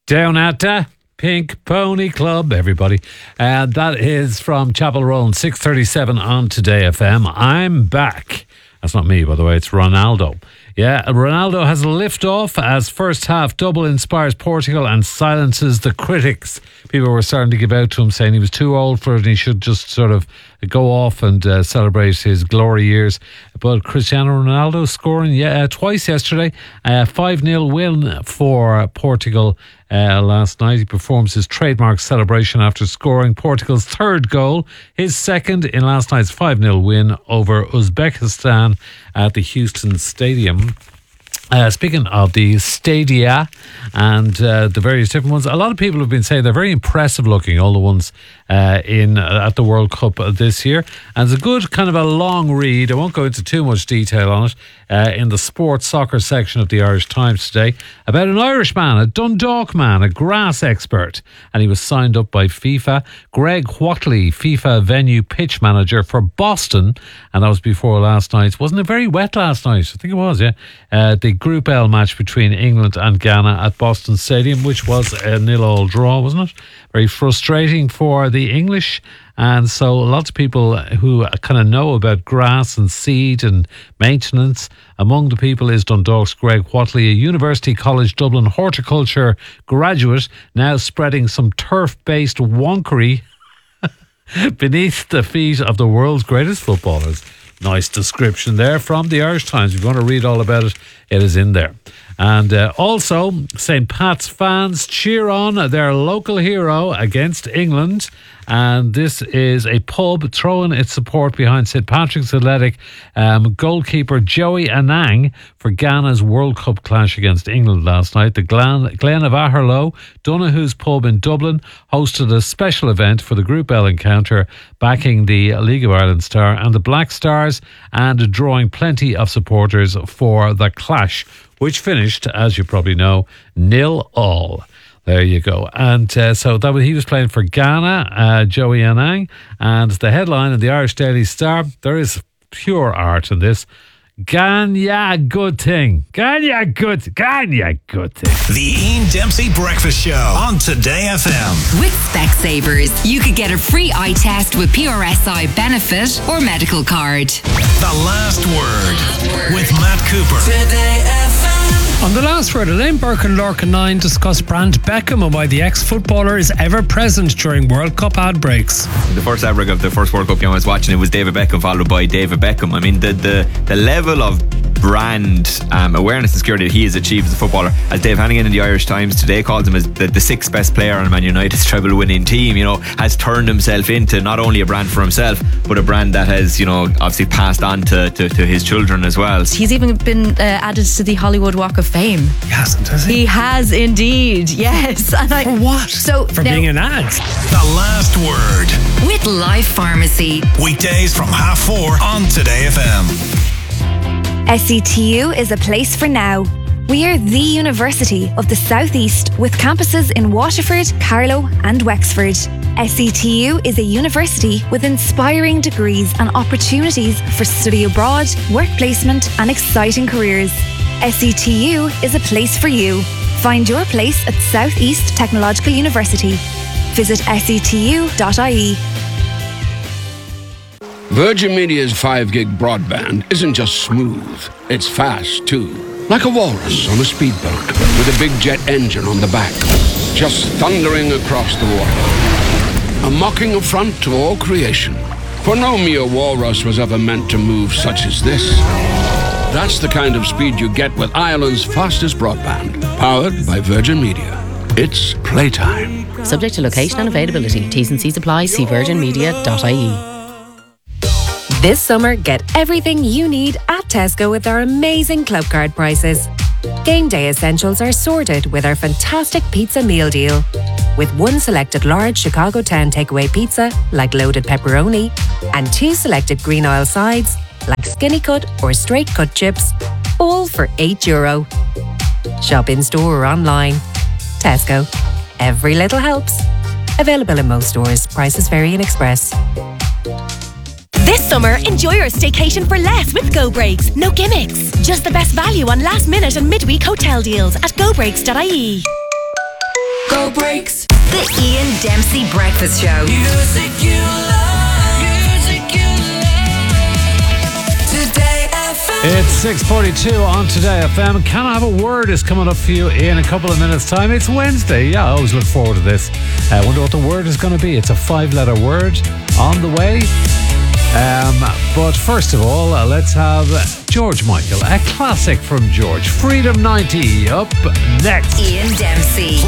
Down at the Pink Pony Club, everybody. That is from Chapel Roll, 6:37 on Today FM. I'm back. That's not me, by the way. It's Ronaldo. Yeah, Ronaldo has a lift-off as first half double inspires Portugal and silences the critics. People were starting to give out to him, saying he was too old for it and he should just sort of go off and celebrate his glory years. But Cristiano Ronaldo scoring twice yesterday. 5-0 win for Portugal last night. He performs his trademark celebration after scoring Portugal's third goal, his second in last night's 5-0 win over Uzbekistan at the Houston Stadium. Speaking of the stadia and the various different ones, a lot of people have been saying they're very impressive looking, all the ones at the World Cup this year. And it's a good kind of a long read. I won't go into too much detail on it in the sports soccer section of the Irish Times today about an Irish man, a Dundalk man, a grass expert. And he was signed up by FIFA. Greg Whatley, FIFA venue pitch manager for Boston. And that was before last night. Wasn't it very wet last night? I think it was, yeah. The Group L match between England and Ghana at Boston Stadium, which was a 0-0 draw, wasn't it? Very frustrating for the English. And so lots of people who kind of know about grass and seed and maintenance. Among the people is Dundalk's Greg Whatley, a University College Dublin horticulture graduate, now spreading some turf-based wonkery beneath the feet of the world's greatest footballers. Nice description there from the Irish Times. If you want to read all about it, it is in there. And also, St. Pat's fans cheer on their local hero against England. And this is a pub throwing its support behind St. Patrick's Athletic goalkeeper Joey Anang for Ghana's World Cup clash against England last night. The Glen of Aherlow, Donoghue's pub in Dublin, hosted a special event for the Group L encounter, backing the League of Ireland star and the Black Stars, and drawing plenty of supporters for the clash, which finished, as you probably know, 0-0. There you go. And so he was playing for Ghana, Joey Anang. And the headline in the Irish Daily Star, there is pure art in this. Ganya good thing. Ganya good thing. The Ian Dempsey Breakfast Show on Today FM. With Specsavers, you could get a free eye test with PRSI benefit or medical card. The Last Word with Matt Cooper. Today FM. On The Last Word, Elaine Burke and Lorcan 9 discuss Brand Beckham and why the ex-footballer is ever present during World Cup ad breaks. The first ad break of the first World Cup game I was watching, it was David Beckham followed by David Beckham. I mean, the level of brand awareness and security that he has achieved as a footballer, as Dave Hannigan in the Irish Times today calls him, as the sixth best player on Man United's treble winning team, has turned himself into not only a brand for himself, but a brand that has, obviously passed on to his children as well. He's even been added to the Hollywood Walk of Fame. He hasn't, has he? He has indeed, yes. And for what? For being an ad? The Last Word with Life Pharmacy. Weekdays from 4:30 on Today FM. SETU is a place for now. We are the University of the South East with campuses in Waterford, Carlow and Wexford. SETU is a university with inspiring degrees and opportunities for study abroad, work placement and exciting careers. SETU is a place for you. Find your place at South East Technological University. Visit setu.ie. Virgin Media's 5-gig broadband isn't just smooth, it's fast too. Like a walrus on a speedboat with a big jet engine on the back, just thundering across the water. A mocking affront to all creation. For no mere walrus was ever meant to move such as this. That's the kind of speed you get with Ireland's fastest broadband, powered by Virgin Media. It's playtime. Subject to location and availability. T's and C's apply. See virginmedia.ie. This summer, get everything you need at Tesco with our amazing club card prices. Game day essentials are sorted with our fantastic pizza meal deal. With one selected large Chicago Town takeaway pizza, like loaded pepperoni, and 2 selected green oil sides, like skinny cut or straight cut chips, all for €8. Shop in store or online. Tesco. Every little helps. Available in most stores. Prices vary in Express. This summer, enjoy your staycation for less with Go Breaks. No gimmicks. Just the best value on last minute and midweek hotel deals at gobreaks.ie. Go Breaks. The Ian Dempsey Breakfast Show. Music you love. Music you love. Today FM. It's 6:42 on Today FM. Can I Have a Word is coming up for you in a couple of minutes' time. It's Wednesday. Yeah, I always look forward to this. I wonder what the word is going to be. It's a 5-letter word on the way. But first of all, let's have George Michael, a classic from George. Freedom 90 up next. Ian Dempsey.